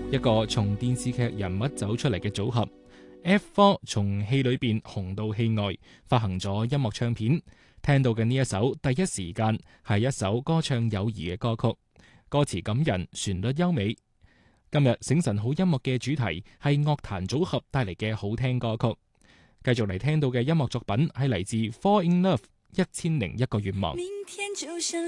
一個從電視劇人物走出嚟嘅組合。F4 從戲裏邊紅到戲外，發行咗音樂唱片。聽到嘅呢一首第一時間係一首歌唱友誼嘅歌曲，歌詞感人，旋律優美。今日醒晨好音樂嘅主題係樂壇組合帶嚟嘅好聽歌曲。繼續嚟聽到嘅音樂作品係嚟自 Fall in Love 1001個願望。 明天就像